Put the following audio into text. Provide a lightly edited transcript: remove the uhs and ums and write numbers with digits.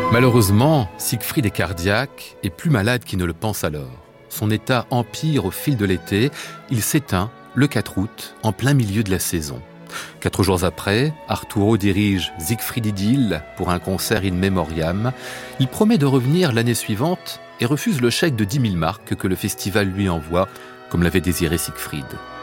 Malheureusement, Siegfried est cardiaque et plus malade qu'il ne le pense alors. Son état empire au fil de l'été. Il s'éteint le 4 août, en plein milieu de la saison. 4 jours après, Arturo dirige Siegfried pour un concert in memoriam. Il promet de revenir l'année suivante et refuse le chèque de 10 000 marks que le festival lui envoie, comme l'avait désiré Siegfried.